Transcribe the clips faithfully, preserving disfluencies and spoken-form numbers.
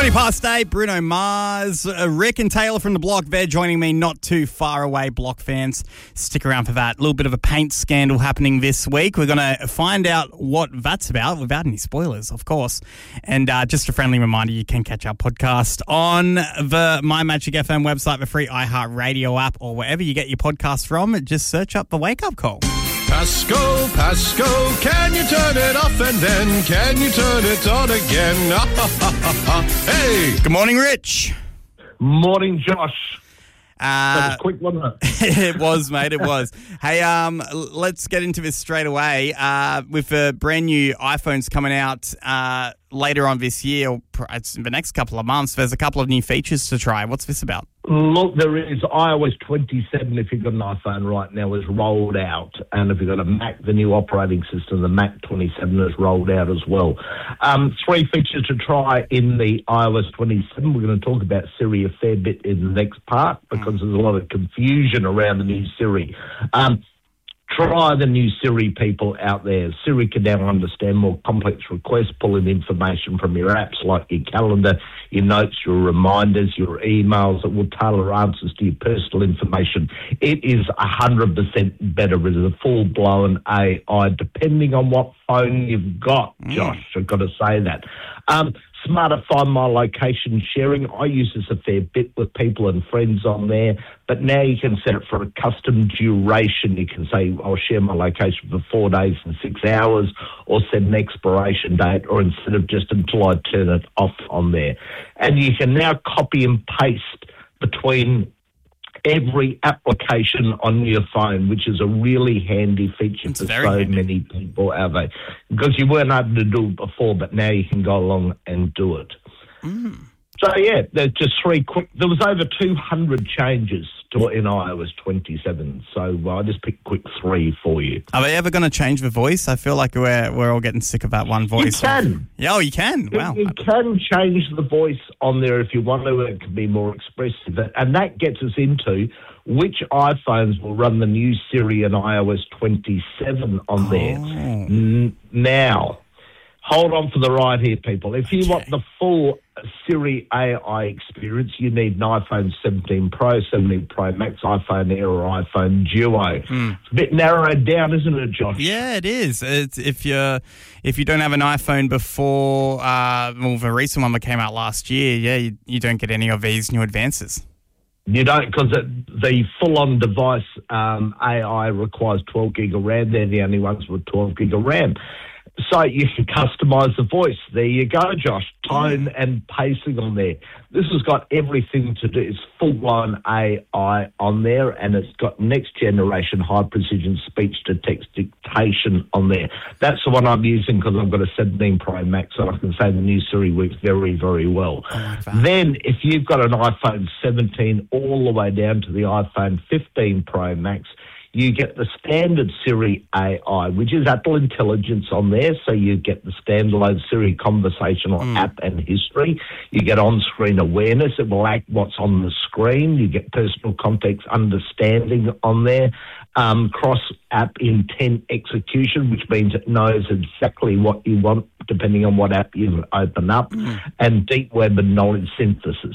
Three past eight, Bruno Mars, uh, Rick and Taylor from the Block. They're joining me not too far away, Block fans. Stick around for that. A little bit of a paint scandal happening this week. We're going to find out what that's about, without any spoilers, of course. And uh, just a friendly reminder, you can catch our podcast on the My Magic F M website, the free iHeartRadio app, or wherever you get your podcast from. Just search up The Wake Up Call. Pasco, Pasco, can you turn it off and then can you turn it on again? Hey! Good morning, Rich. Morning, Josh. Uh, that was quick, wasn't it? It was, mate, it was. Hey, um, let's get into this straight away. Uh, with the brand new iPhones coming out uh, later on this year, or it's the next couple of months, there's a couple of new features to try. What's this about? Look, there is i O S twenty-seven, if you've got an iPhone right now, is rolled out. And if you've got a Mac, the new operating system, the Mac twenty-seven, is rolled out as well. Um, three features to try in the i O S twenty-seven. We're going to talk about Siri a fair bit in the next part because there's a lot of confusion around the new Siri. Um, Try the new Siri, people out there. Siri can now understand more complex requests, pull in information from your apps like your calendar, your notes, your reminders, your emails. It will tailor answers to your personal information. It is one hundred percent better. It is a full-blown A I, depending on what phone you've got, Josh. Mm. I've got to say that. Um, Smarter Find My Location sharing. I use this a fair bit with people and friends on there, but now you can set it for a custom duration. You can say, I'll share my location for four days and six hours, or set an expiration date, or instead of just until I turn it off on there. And you can now copy and paste between every application on your phone, which is a really handy feature it's for so handy. many people out there. Because you weren't able to do it before, but now you can go along and do it. Mm. So, yeah, there's just three quick... There was over two hundred changes to it in i O S twenty-seven, so uh, I just picked quick three for you. Are they ever going to change the voice? I feel like we're we're all getting sick of that one voice. You can. Yeah, oh, you can? Wow. You, you can change the voice on there if you want to. It can be more expressive. And that gets us into which iPhones will run the new Siri and i O S twenty-seven on there. Oh. N- now, hold on for the ride here, people. If you Okay. want the full Siri A I experience, you need an iPhone seventeen Pro, seventeen Pro Max, iPhone Air, or iPhone Duo. Mm. It's a bit narrowed down, isn't it, Josh? Yeah, it is. It's, if you if you don't have an iPhone before, uh, well, the recent one that came out last year, yeah, you, you don't get any of these new advances. You don't, because the full-on device um, A I requires twelve gig of RAM. They're the only ones with twelve gig of RAM. So you can customise the voice. There you go, Josh. Tone and pacing on there. This has got everything to do. It's full-blown A I on there, and it's got next-generation high-precision speech-to-text dictation on there. That's the one I'm using because I've got a seventeen Pro Max, so I can say the new Siri works very, very well. like that. Then, if you've got an iPhone seventeen all the way down to the iPhone fifteen Pro Max, you get the standard Siri A I, which is Apple Intelligence on there. So you get the standalone Siri conversational Mm. app and history. You get on-screen awareness. It will act what's on the screen. You get personal context understanding on there. Um, cross-app intent execution, which means it knows exactly what you want depending on what app you open up. Mm. And deep web and knowledge synthesis.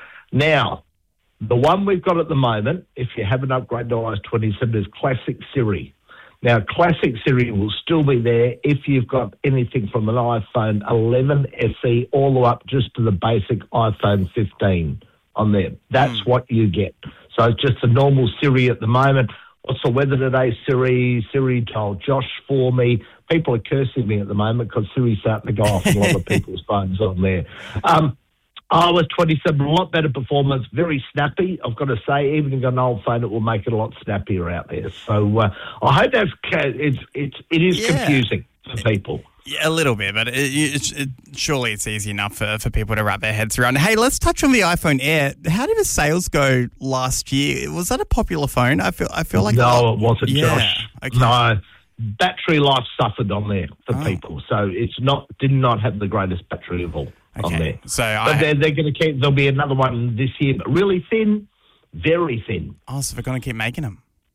Now, the one we've got at the moment, if you haven't upgraded to i O S twenty-seven, is Classic Siri. Now, Classic Siri will still be there if you've got anything from an iPhone eleven S E all the way up just to the basic iPhone fifteen on there. That's Mm. what you get. So it's just a normal Siri at the moment. What's the weather today, Siri? Siri told Josh for me. People are cursing me at the moment because Siri's starting to go off on a lot of people's phones on there. Um, i O S twenty-seven, a lot better performance, very snappy. I've got to say, even if you've got an old phone, it will make it a lot snappier out there. So uh, I hope that's it's it's it is Yeah. confusing for people. Yeah, a little bit, but it, it, it, surely it's easy enough for, for people to wrap their heads around. Hey, let's touch on the iPhone Air. How did the sales go last year? Was that a popular phone? I feel I feel like No, it wasn't, yeah, Josh. okay. No, battery life suffered on there for Oh. people, so it's not did not have the greatest battery of all on Okay, there. so But I, they're, they're going to keep. There'll be another one this year, but really thin, very thin. oh, so they're going to keep making them.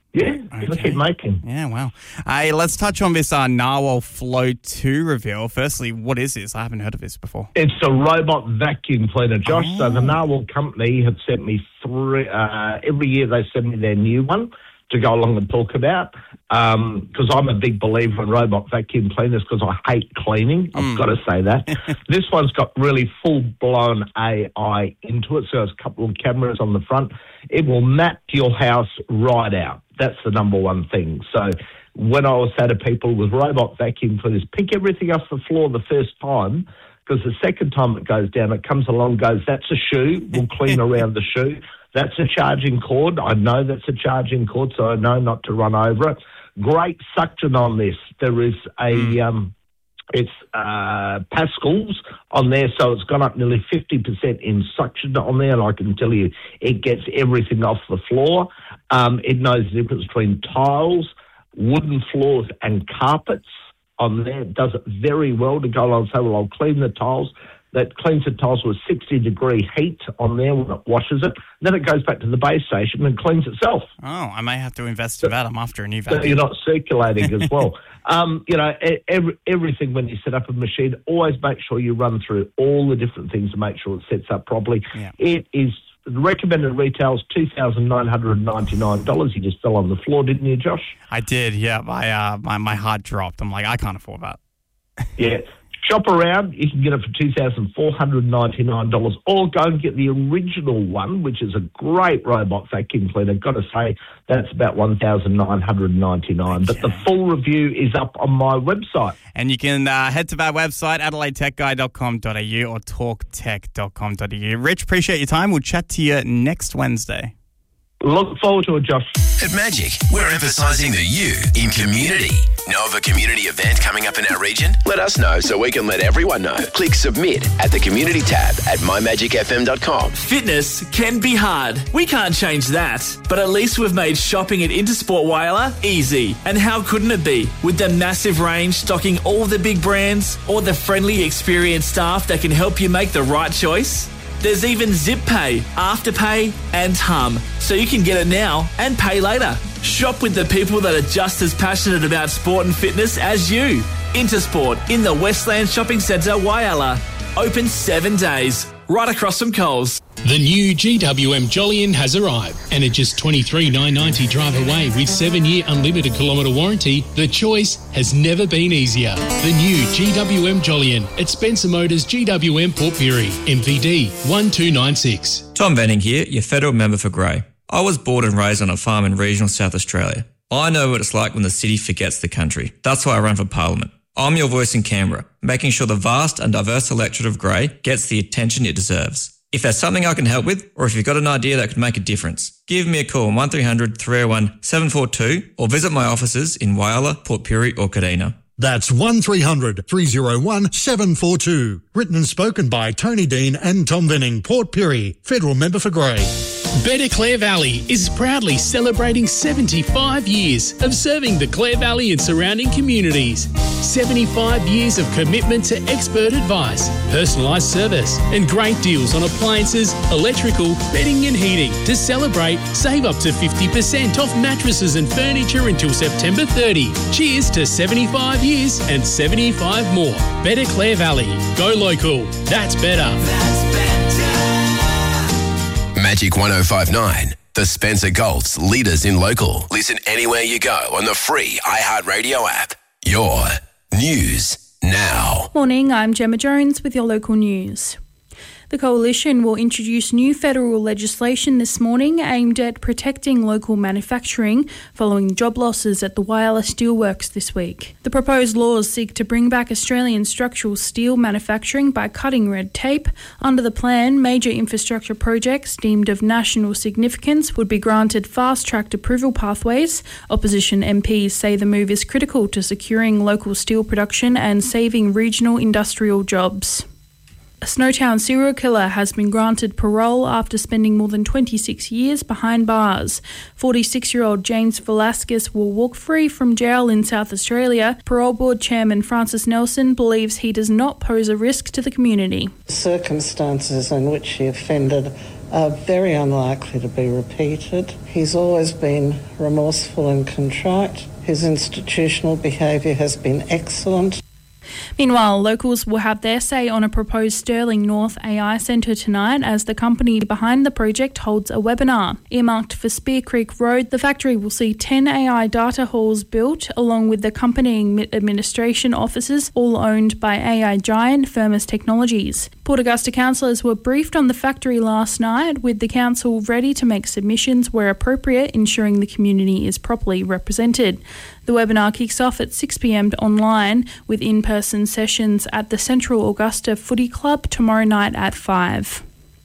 Yeah, okay. Look at making. Yeah, wow. Hey, let's touch on this uh, Narwhal Flow two reveal. Firstly, what is this? I haven't heard of this before. It's a robot vacuum cleaner, Josh. Oh. So the Narwhal company have sent me three, uh, every year they send me their new one to go along and talk about, because um, I'm a big believer in robot vacuum cleaners because I hate cleaning. I've mm. got to say that. This one's got really full-blown A I into it, so there's a couple of cameras on the front. It will map your house right out. That's the number one thing. So when I was saying to people with robot vacuum cleaners, pick everything off the floor the first time, because the second time it goes down, it comes along, goes, that's a shoe, we'll clean around the shoe. That's a charging cord. I know that's a charging cord, so I know not to run over it. Great suction on this. There is a, mm. um, it's uh, Pascals on there, so it's gone up nearly fifty percent in suction on there, and I can tell you it gets everything off the floor. Um, it knows the difference between tiles, wooden floors, and carpets on there. It does it very well to go along and say, well, I'll clean the tiles. That cleans the tiles with sixty degree heat on there when it washes it. Then it goes back to the base station and cleans itself. Oh, I may have to invest in that. I'm after a new vacuum. So you're not circulating as well. Um, you know, every, everything when you set up a machine, always make sure you run through all the different things to make sure it sets up properly. Yeah. It is, the recommended retail is two thousand nine hundred ninety-nine dollars. You just fell on the floor, didn't you, Josh? I did, yeah. My, uh, my, my heart dropped. I'm like, I can't afford that. Yeah. Shop around, you can get it for two thousand four hundred ninety-nine dollars, or go and get the original one, which is a great robot vacuum cleaner. Got to say, that's about one thousand nine hundred ninety-nine dollars. Okay. But the full review is up on my website. And you can uh, head to that website, adelaide tech guy dot com dot a u or talk tech dot com dot a u. Rich, appreciate your time. We'll chat to you next Wednesday. Look forward to it, Josh. At Magic, we're emphasising the you in community. Know of a community event coming up in our region? Let us know so we can let everyone know. Click submit at the community tab at my magic f m dot com. Fitness can be hard. We can't change that. But at least we've made shopping at Intersport Whyalla easy. And how couldn't it be? With the massive range stocking all the big brands, or the friendly, experienced staff that can help you make the right choice? There's even Zip Pay, Afterpay and Hum, so you can get it now and pay later. Shop with the people that are just as passionate about sport and fitness as you. Intersport in the Westland Shopping Centre, Whyalla. Open seven days, right across from Coles. The new G W M Jolyon has arrived, and at just twenty-three thousand nine hundred ninety drive away with seven-year unlimited kilometre warranty, the choice has never been easier. The new G W M Jolyon at Spencer Motors G W M Port Pirie, M V D one two nine six. Tom Benning here, your federal member for Grey. I was born and raised on a farm in regional South Australia. I know what it's like when the city forgets the country. That's why I run for Parliament. I'm your voice in Canberra, making sure the vast and diverse electorate of Grey gets the attention it deserves. If there's something I can help with, or if you've got an idea that could make a difference, give me a call on one three hundred three oh one seven four two or visit my offices in Whyalla, Port Pirie or Kadina. That's one three hundred three oh one seven four two. Written and spoken by Tony Dean and Tom Venning, Port Pirie, Federal Member for Grey. Better Clare Valley is proudly celebrating seventy-five years of serving the Clare Valley and surrounding communities. seventy-five years of commitment to expert advice, personalised service and great deals on appliances, electrical, bedding and heating. To celebrate, save up to fifty percent off mattresses and furniture until September thirtieth. Cheers to seventy-five years and seventy-five more. Better Clare Valley. Go local. That's better. That's better. Magic one oh five point nine, the Spencer Golf's leaders in local. Listen anywhere you go on the free iHeartRadio app. Your news now. Morning, I'm Gemma Jones with your local news. The Coalition will introduce new federal legislation this morning aimed at protecting local manufacturing following job losses at the Whyalla Steelworks this week. The proposed laws seek to bring back Australian structural steel manufacturing by cutting red tape. Under the plan, major infrastructure projects deemed of national significance would be granted fast-tracked approval pathways. Opposition M Ps say the move is critical to securing local steel production and saving regional industrial jobs. A Snowtown serial killer has been granted parole after spending more than twenty-six years behind bars. forty-six-year-old James Velasquez will walk free from jail in South Australia. Parole Board Chairman Francis Nelson believes he does not pose a risk to the community. Circumstances in which he offended are very unlikely to be repeated. He's always been remorseful and contrite. His institutional behaviour has been excellent. Meanwhile, locals will have their say on a proposed Stirling North A I Centre tonight as the company behind the project holds a webinar. Earmarked for Spear Creek Road, the factory will see ten A I data halls built along with accompanying administration offices, all owned by A I giant Firmus Technologies. Port Augusta councillors were briefed on the factory last night, with the council ready to make submissions where appropriate, ensuring the community is properly represented. The webinar kicks off at six p m online with in-person sessions at the Central Augusta Footy Club tomorrow night at five.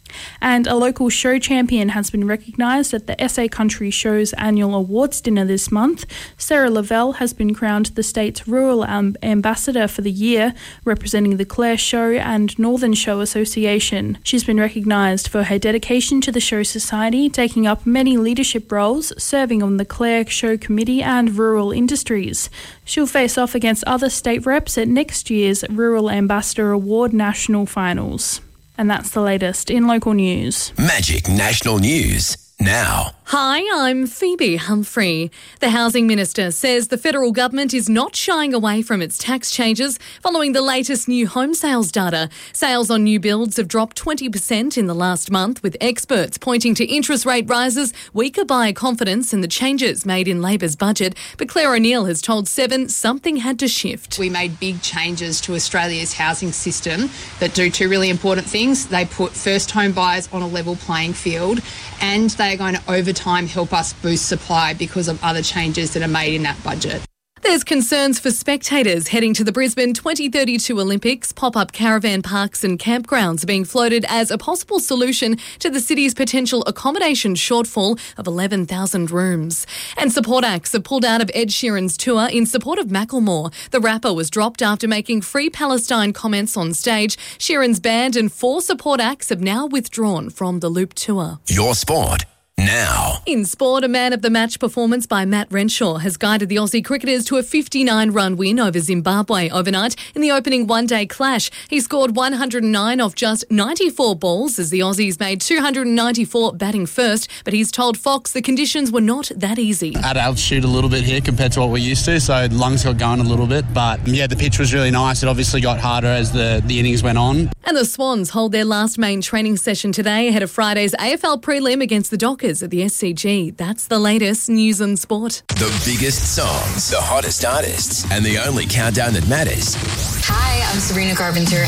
And a local show champion has been recognised at the S A Country Show's annual awards dinner this month. Sarah Lavelle has been crowned the state's Rural Am- Ambassador for the year, representing the Clare Show and Northern Show Association. She's been recognised for her dedication to the Show Society, taking up many leadership roles, serving on the Clare Show Committee and rural industries. She'll face off against other state reps at next year's Rural Ambassador Award National Finals. And that's the latest in local news. Magic National News now. Hi, I'm Phoebe Humphrey. The Housing Minister says the federal government is not shying away from its tax changes following the latest new home sales data. Sales on new builds have dropped twenty percent in the last month, with experts pointing to interest rate rises, weaker buyer confidence and the changes made in Labor's budget. But Claire O'Neill has told Seven something had to shift. We made big changes to Australia's housing system that do two really important things. They put first home buyers on a level playing field, and they are going to over time help us boost supply because of other changes that are made in that budget. There's concerns for spectators heading to the Brisbane twenty thirty-two Olympics. Pop-up caravan parks and campgrounds are being floated as a possible solution to the city's potential accommodation shortfall of eleven thousand rooms. And support acts have pulled out of Ed Sheeran's tour in support of Macklemore. The rapper was dropped after making free Palestine comments on stage. Sheeran's band and four support acts have now withdrawn from the Loop tour. Your sport now. In sport, a man of the match performance by Matt Renshaw has guided the Aussie cricketers to a fifty-nine run win over Zimbabwe overnight in the opening one-day clash. He scored one hundred nine off just ninety-four balls as the Aussies made two hundred ninety-four batting first, but he's told Fox the conditions were not that easy. At altitude a little bit here compared to what we're used to, so lungs got going a little bit, but yeah, the pitch was really nice. It obviously got harder as the, the innings went on. And the Swans hold their last main training session today ahead of Friday's A F L prelim against the Dockers at the S C G. That's the latest news and sport. The biggest songs, the hottest artists, and the only countdown that matters. Hi, I'm Sabrina Carpenter.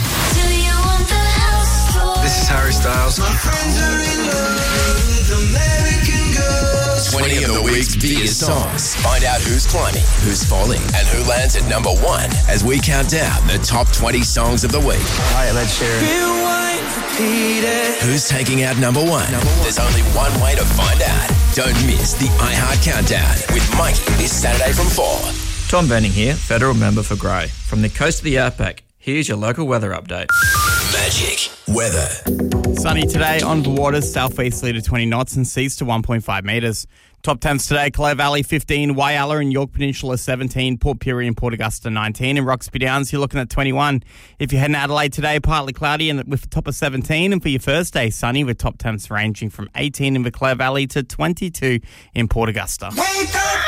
This is Harry Styles. My friends are in love with American girls. twenty of the week's biggest songs. Find out who's climbing, who's falling, and who lands at number one as we count down the top twenty songs of the week. Hi, I'm Ed Sheeran. Who's taking out number one? Number one? There's only one way to find out. Don't miss the iHeart Countdown with Mikey this Saturday from four. Tom Benning here, federal member for Grey. From the coast of the outback, here's your local weather update. Magic weather. Sunny today on the waters, southwesterly to twenty knots and seas to one point five metres. Top temps today, Clare Valley fifteen, Whyalla and York Peninsula seventeen, Port Pirie and Port Augusta nineteen, and Roxby Downs you're looking at twenty-one. If you're heading to Adelaide today, partly cloudy and with a top of seventeen, and for your first day, sunny with top temps ranging from eighteen in the Clare Valley to twenty-two in Port Augusta. Wake up!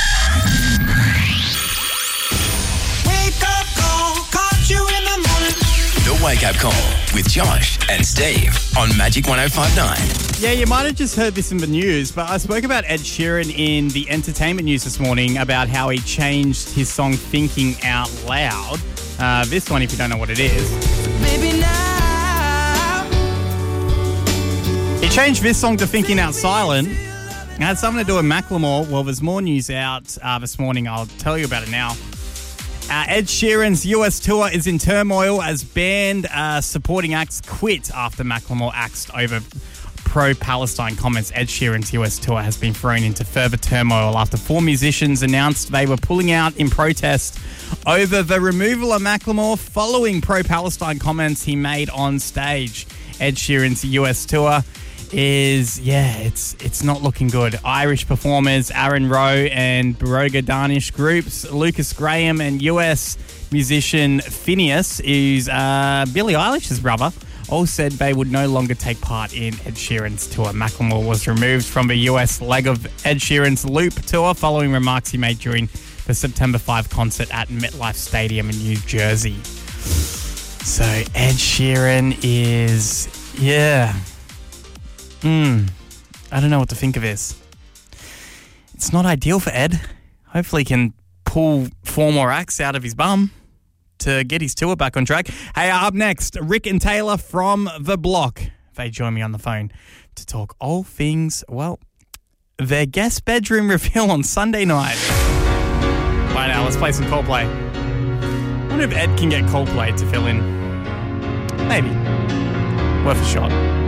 Wake up call, caught you in the morning. The Wake Up Call with Josh and Steve on Magic one oh five point nine. Yeah, you might have just heard this in the news, but I spoke about Ed Sheeran in the entertainment news this morning about how he changed his song Thinking Out Loud. Uh, this one, if you don't know what it is. Baby, now. He changed this song to Thinking Out Silent. It had something to do with Macklemore. Well, there's more news out uh, this morning. I'll tell you about it now. Uh, Ed Sheeran's U S tour is in turmoil as band uh, supporting acts quit after Macklemore axed over pro-Palestine comments. Ed Sheeran's U S tour has been thrown into further turmoil after four musicians announced they were pulling out in protest over the removal of Macklemore following pro-Palestine comments he made on stage. Ed Sheeran's U S tour is, yeah, it's it's not looking good. Irish performers Aaron Rowe and Baroga Danish groups, Lucas Graham and U S musician Phineas, who's uh, Billie Eilish's brother, all said they would no longer take part in Ed Sheeran's tour. Macklemore was removed from the U S leg of Ed Sheeran's Loop tour following remarks he made during the September fifth concert at MetLife Stadium in New Jersey. So Ed Sheeran is, yeah, hmm, I don't know what to think of this. It's not ideal for Ed. Hopefully he can pull four more acts out of his bum to get his tour back on track. Hey, up next, Rick and Taylor from The Block. They join me on the phone to talk all things, well, their guest bedroom reveal on Sunday night. Right now, let's play some Coldplay. I wonder if Ed can get Coldplay to fill in. Maybe. Worth a shot.